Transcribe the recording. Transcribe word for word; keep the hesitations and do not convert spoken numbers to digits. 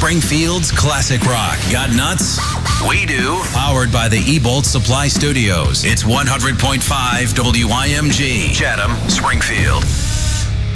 Springfield's classic rock. Got nuts? We do. Powered by the eBolt Supply Studios. It's one hundred point five W I M G. Chatham, Springfield.